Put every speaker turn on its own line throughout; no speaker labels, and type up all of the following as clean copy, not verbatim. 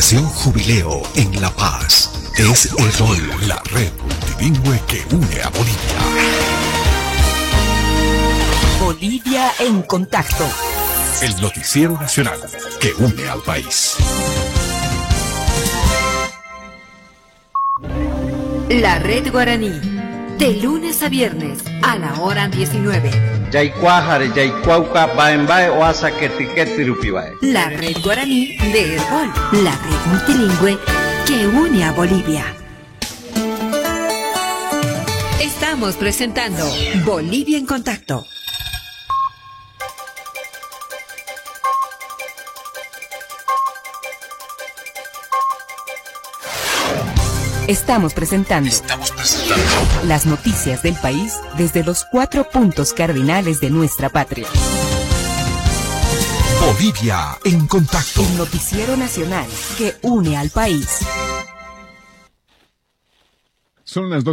Operación Jubileo en La Paz. Es EROL, la red multilingüe que une a Bolivia.
Bolivia en contacto.
El noticiero nacional que une al país.
La red guaraní. De lunes a viernes a la hora 19. La red guaraní de EROL, la red multilingüe que une a Bolivia. Estamos presentando Bolivia en contacto. Estamos presentando las noticias del país desde los 4 puntos cardinales de nuestra patria.
Bolivia en contacto.
El noticiero nacional que une al país.
Son las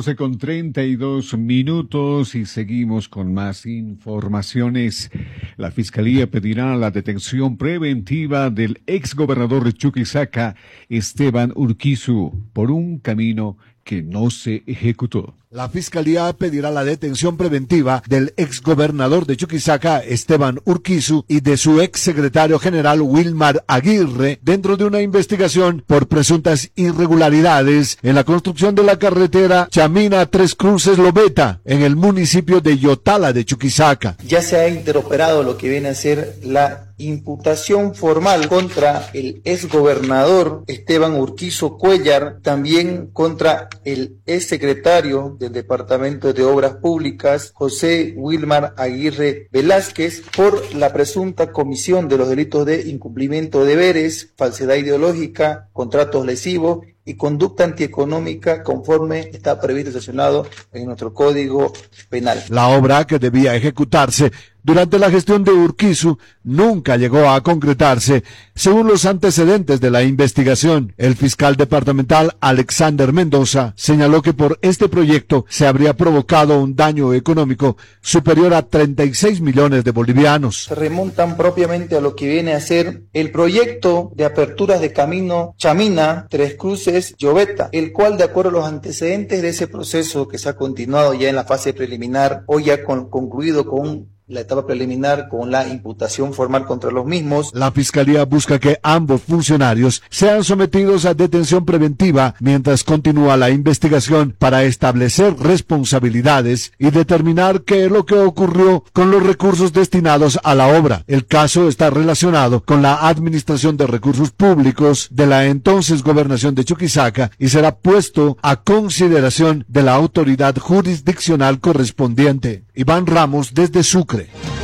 12:32 y seguimos con más informaciones. La Fiscalía pedirá la detención preventiva del exgobernador de Chuquisaca, Esteban Urquizu, por un camino que no se ejecutó.
La Fiscalía pedirá la detención preventiva del exgobernador de Chuquisaca, Esteban Urquizu, y de su exsecretario general Wilmar Aguirre, dentro de una investigación por presuntas irregularidades en la construcción de la carretera Chamina-Tres Cruces-Lobeta, en el municipio de Yotala de Chuquisaca.
Ya se ha interoperado lo que viene a ser la imputación formal contra el exgobernador Esteban Urquizu Cuellar, también contra el exsecretario del Departamento de Obras Públicas, José Wilmar Aguirre Velázquez, por la presunta comisión de los delitos de incumplimiento de deberes, falsedad ideológica, contratos lesivos y conducta antieconómica, conforme está previsto y sancionado en nuestro Código Penal.
La obra, que debía ejecutarse durante la gestión de Urquizu, nunca llegó a concretarse, según los antecedentes de la investigación. El fiscal departamental Alexander Mendoza señaló que por este proyecto se habría provocado un daño económico superior a 36 millones de bolivianos.
Se remontan propiamente a lo que viene a ser el proyecto de aperturas de camino Chamina, Tres Cruces, Lobeta, el cual, de acuerdo a los antecedentes de ese proceso que se ha continuado ya en la fase preliminar, hoy ya concluido con la etapa preliminar con la imputación formal contra los mismos.
La Fiscalía busca que ambos funcionarios sean sometidos a detención preventiva mientras continúa la investigación para establecer responsabilidades y determinar qué es lo que ocurrió con los recursos destinados a la obra. El caso está relacionado con la administración de recursos públicos de la entonces Gobernación de Chuquisaca y será puesto a consideración de la autoridad jurisdiccional correspondiente. Iván Ramos, desde Sucre.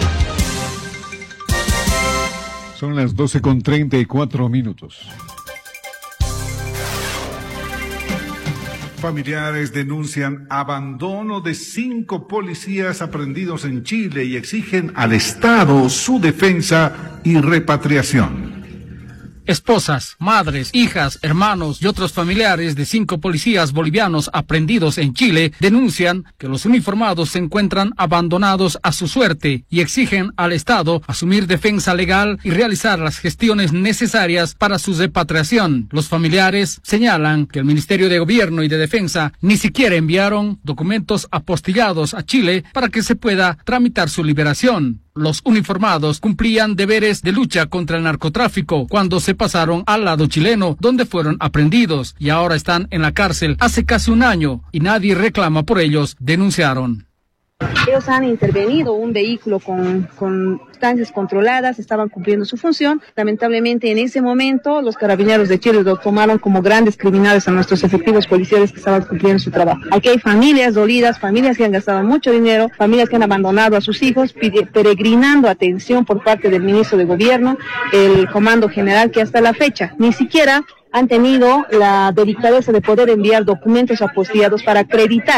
Son las 12:34.
Familiares denuncian abandono de 5 policías aprendidos en Chile y exigen al Estado su defensa y repatriación.
Esposas, madres, hijas, hermanos y otros familiares de 5 policías bolivianos aprehendidos en Chile denuncian que los uniformados se encuentran abandonados a su suerte y exigen al Estado asumir defensa legal y realizar las gestiones necesarias para su repatriación. Los familiares señalan que el Ministerio de Gobierno y de Defensa ni siquiera enviaron documentos apostillados a Chile para que se pueda tramitar su liberación. Los uniformados cumplían deberes de lucha contra el narcotráfico cuando se pasaron al lado chileno, donde fueron aprehendidos, y ahora están en la cárcel hace casi un año y nadie reclama por ellos, denunciaron.
Ellos han intervenido un vehículo con sustancias controladas, estaban cumpliendo su función. Lamentablemente, en ese momento, los carabineros de Chile lo tomaron como grandes criminales a nuestros efectivos policiales que estaban cumpliendo su trabajo. Aquí hay familias dolidas, familias que han gastado mucho dinero, familias que han abandonado a sus hijos, peregrinando atención por parte del ministro de Gobierno, el Comando General, que hasta la fecha ni siquiera han tenido la delicadeza de poder enviar documentos apostillados para acreditar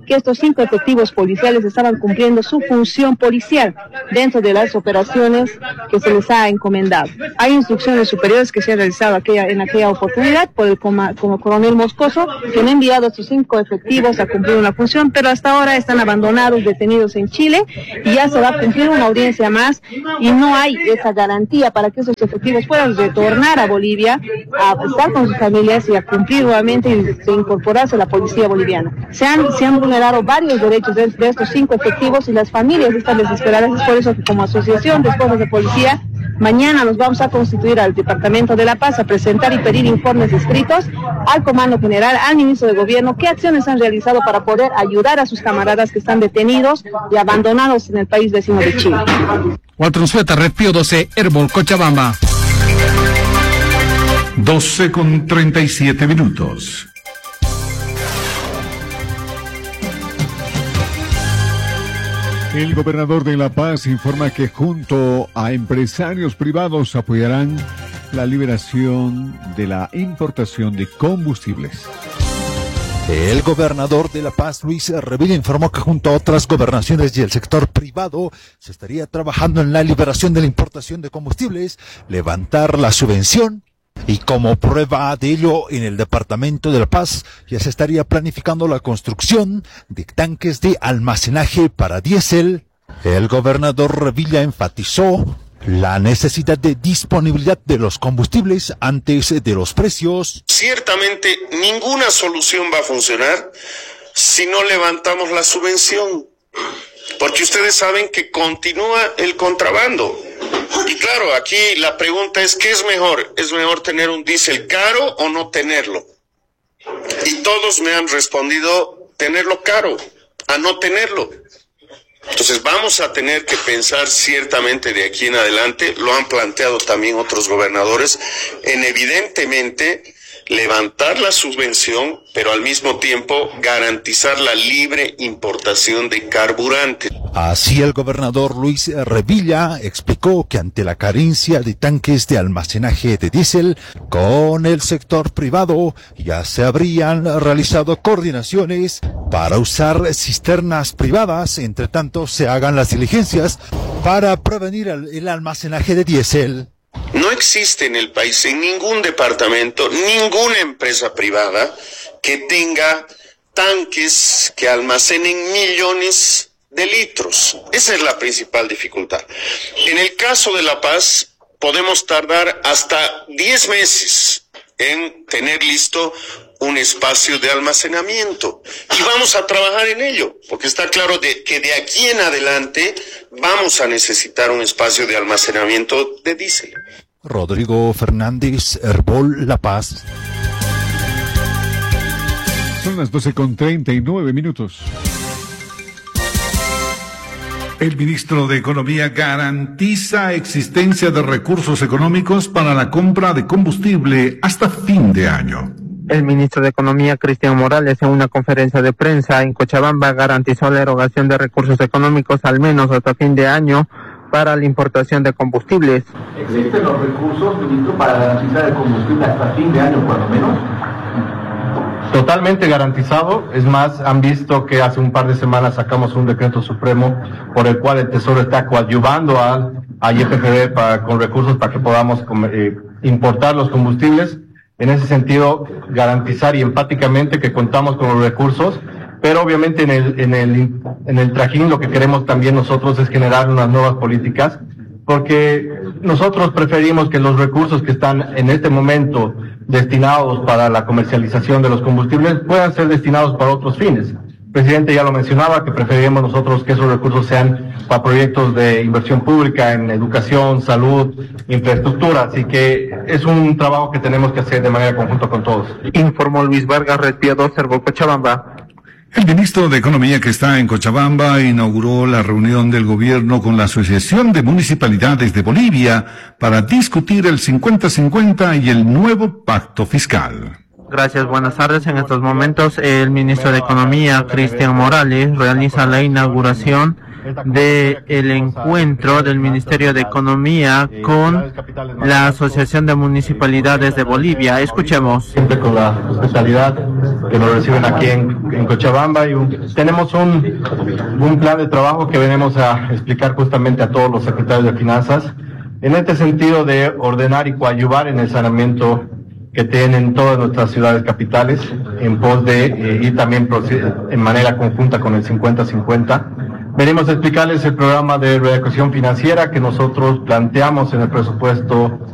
que estos 5 efectivos policiales estaban cumpliendo su función policial dentro de las operaciones que se les ha encomendado. Hay instrucciones superiores que se han realizado en aquella oportunidad por el como coronel Moscoso, que han enviado a estos 5 efectivos a cumplir una función, pero hasta ahora están abandonados, detenidos en Chile, y ya se va a cumplir una audiencia más, y no hay esa garantía para que esos efectivos puedan retornar a Bolivia, a estar con sus familias y a cumplir nuevamente y incorporarse a la policía boliviana. Se han vulnerado varios derechos de estos 5 efectivos y las familias están desesperadas. Es por eso que como asociación de esposas de policía, mañana nos vamos a constituir al Departamento de La Paz a presentar y pedir informes escritos al Comando General, al Ministro de Gobierno, qué acciones han realizado para poder ayudar a sus camaradas que están detenidos y abandonados en el país vecino de Chile.
Walter Unzueta, Red Pío 12, Herbol, Cochabamba.
12:37.
El gobernador de La Paz informa que junto a empresarios privados apoyarán la liberación de la importación de combustibles.
El gobernador de La Paz, Luis Revilla, informó que junto a otras gobernaciones y el sector privado se estaría trabajando en la liberación de la importación de combustibles, levantar la subvención. Y como prueba de ello, en el departamento de La Paz ya se estaría planificando la construcción de tanques de almacenaje para diésel. El gobernador Revilla enfatizó la necesidad de disponibilidad de los combustibles antes de los precios.
Ciertamente ninguna solución va a funcionar si no levantamos la subvención, porque ustedes saben que continúa el contrabando. Y claro, aquí la pregunta es, ¿qué es mejor? ¿Es mejor tener un diésel caro o no tenerlo? Y todos me han respondido, tenerlo caro, a no tenerlo. Entonces vamos a tener que pensar ciertamente de aquí en adelante, lo han planteado también otros gobernadores, en evidentemente levantar la subvención, pero al mismo tiempo garantizar la libre importación de carburante.
Así el gobernador Luis Revilla explicó que ante la carencia de tanques de almacenaje de diésel, con el sector privado ya se habrían realizado coordinaciones para usar cisternas privadas, entre tanto se hagan las diligencias para prevenir el almacenaje de diésel.
No existe en el país, en ningún departamento, ninguna empresa privada que tenga tanques que almacenen millones de litros. Esa es la principal dificultad. En el caso de La Paz, podemos tardar hasta 10 meses en tener listo un espacio de almacenamiento. Y vamos a trabajar en ello, porque está claro que de aquí en adelante vamos a necesitar un espacio de almacenamiento de diésel.
Rodrigo Fernández, Herbol, La Paz.
Son las 12:39.
El ministro de Economía garantiza existencia de recursos económicos para la compra de combustible hasta fin de año.
El ministro de Economía, Cristian Morales, en una conferencia de prensa en Cochabamba, garantizó la erogación de recursos económicos al menos hasta fin de año para la importación de combustibles.
¿Existen los recursos, ministro, para garantizar el combustible hasta fin de año, cuando menos?
Totalmente garantizado. Es más, han visto que hace un par de semanas sacamos un decreto supremo por el cual el Tesoro está coadyuvando a YPFB con recursos para que podamos importar los combustibles. En ese sentido, garantizar y enfáticamente que contamos con los recursos, pero obviamente en el trajín lo que queremos también nosotros es generar unas nuevas políticas, porque nosotros preferimos que los recursos que están en este momento destinados para la comercialización de los combustibles puedan ser destinados para otros fines. El presidente ya lo mencionaba, que preferimos nosotros que esos recursos sean para proyectos de inversión pública en educación, salud, infraestructura, así que es un trabajo que tenemos que hacer de manera conjunta con todos.
Informó Luis Vargas, Red Pío 2, Herbol, Cochabamba.
El ministro de Economía, que está en Cochabamba, inauguró la reunión del gobierno con la Asociación de Municipalidades de Bolivia para discutir el 50-50 y el nuevo pacto fiscal.
Gracias, buenas tardes. En estos momentos el ministro de Economía, Cristian Morales, realiza la inauguración del encuentro del Ministerio de Economía con la Asociación de Municipalidades de Bolivia. Escuchemos.
Siempre con la hospitalidad que nos reciben aquí en Cochabamba y tenemos un plan de trabajo que venimos a explicar justamente a todos los secretarios de finanzas en este sentido de ordenar y coadyuvar en el saneamiento que tienen todas nuestras ciudades capitales en pos de y también en manera conjunta con el 50-50. Venimos a explicarles el programa de readecuación financiera que nosotros planteamos en el presupuesto